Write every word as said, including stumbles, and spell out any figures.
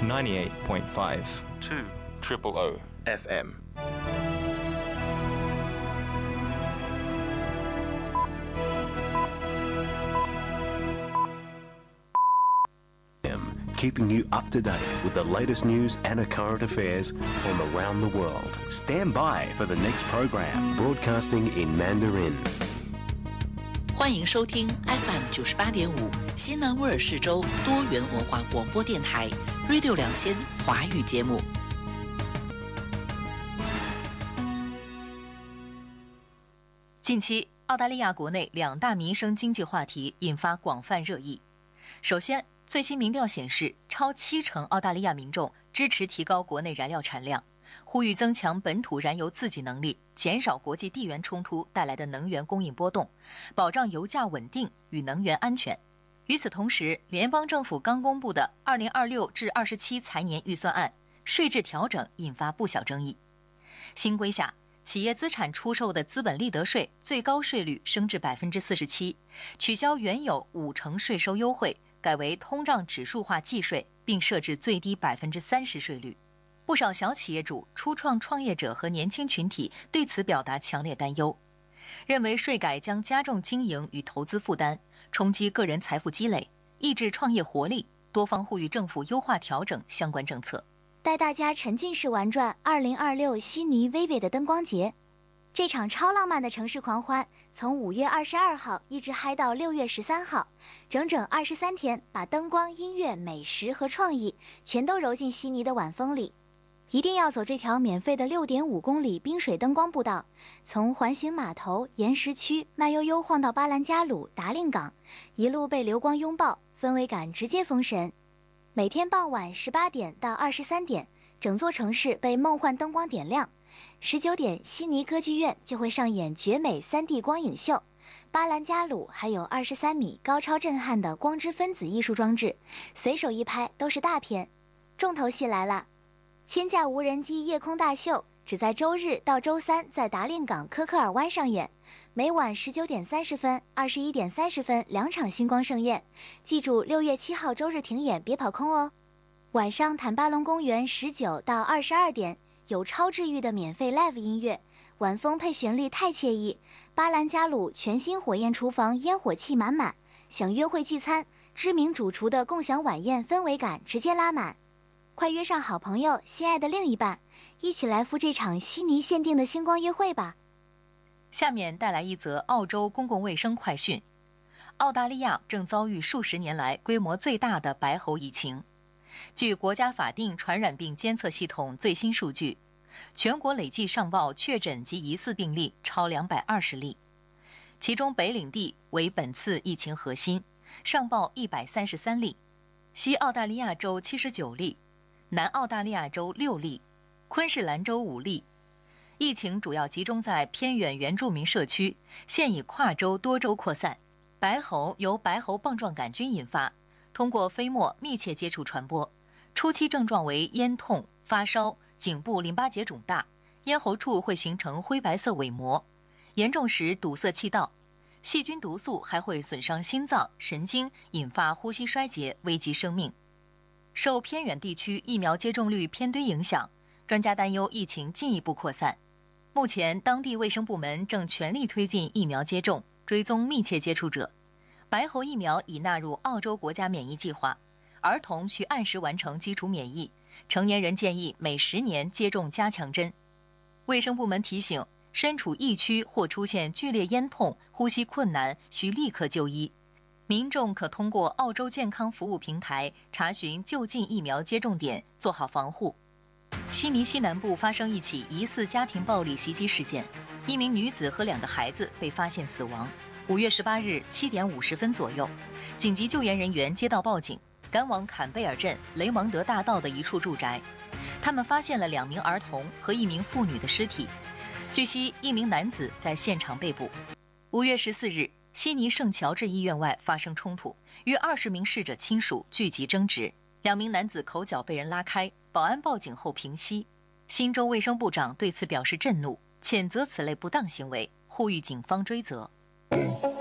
ninety-eight point five two Triple O F M。 Keeping you up to date with the latest news and current affairs from around the world. Stand by for the next program, broadcasting in Mandarin. 欢迎收听 F M 九十八点五西南威尔士州多元文化广播电台 Radio 两千华语节目。 近期，澳大利亚国内两大民生经济话题引发广泛热议。首先，最新民调显示，超七成澳大利亚民众支持提高国内燃料产量，呼吁增强本土燃油自给能力，减少国际地缘冲突带来的能源供应波动，保障油价稳定与能源安全。与此同时，联邦政府刚公布的二零二六至二十七财年预算案税制调整引发不小争议。新规下，企业资产出售的资本利得税最高税率升至 百分之四十七， 取消原有五成税收优惠，改为通胀指数化计税，并设置最低 百分之三十 税率。不少小企业主、初创创业者和年轻群体对此表达强烈担忧，认为税改将加重经营与投资负担，冲击个人财富积累，抑制创业活力。多方呼吁政府优化调整相关政策。 带大家沉浸式玩转二零二六悉尼 Vivid 的灯光节。这场超浪漫的城市狂欢从五月二十二号一直嗨到六月十三号，整整二十三天，把灯光、音乐、美食和创意全都揉进悉尼的晚风里。一定要走这条免费的 六点五公里冰水灯光步道，从环形码头、岩石区慢悠悠晃到巴兰加鲁、达令港，一路被流光拥抱，氛围感直接封神。每天傍晚十八点到二十三点，整座城市被梦幻灯光点亮。十九点，悉尼歌剧院就会上演绝美 三 D 光影秀，巴兰加鲁还有二十三米高超震撼的光之分子艺术装置，随手一拍都是大片。重头戏来了，千架无人机夜空大秀只在周日到周三在达令港科克尔湾上演，每晚十九点三十分、二十一点三十分两场星光盛宴。记住，六月七号周日停演，别跑空哦。晚上坦巴隆公园十九到二十二点有超治愈的免费 live 音乐，晚风配旋律太惬意。巴兰加鲁全新火焰厨房烟火气满满，想约会聚餐，知名主厨的共享晚宴氛围感直接拉满。快约上好朋友、心爱的另一半，一起来赴这场悉尼限定的星光约会吧。 下面带来一则澳洲公共卫生快讯。澳大利亚正遭遇数十年来规模最大的白喉疫情。据国家法定传染病监测系统最新数据，全国累计上报确诊及疑似病例超两百二十例，其中北领地为本次疫情核心，上报一百三十三例，西澳大利亚州七十九例，南澳大利亚州六例，昆士兰州五例。疫情主要集中在偏远原住民社区，现已跨州多州扩散。白喉由白喉棒状杆菌引发，通过飞沫密切接触传播。初期症状为咽痛、发烧、颈部淋巴结肿大，咽喉处会形成灰白色伪膜，严重时堵塞气道。细菌毒素还会损伤心脏、神经，引发呼吸衰竭，危及生命。受偏远地区疫苗接种率偏低影响，专家担忧疫情进一步扩散。目前，当地卫生部门正全力推进疫苗接种，追踪密切接触者。白喉疫苗已纳入澳洲国家免疫计划，儿童需按时完成基础免疫，成年人建议每十年接种加强针。卫生部门提醒，身处疫区或出现剧烈咽痛、呼吸困难，需立刻就医。民众可通过澳洲健康服务平台查询就近疫苗接种点，做好防护。悉尼西南部发生一起疑似家庭暴力袭击事件，一名女子和两个孩子被发现死亡。五月十八日七点五十分左右，紧急救援人员接到报警，赶往坎贝尔镇雷蒙德大道的一处住宅，他们发现了两名儿童和一名妇女的尸体。据悉，一名男子在现场被捕。五月十四日，悉尼圣乔治医院外发生冲突，约二十名逝者亲属聚集争执，两名男子口角被人拉开，保安报警后平息。新州卫生部长对此表示震怒，谴责此类不当行为，呼吁警方追责。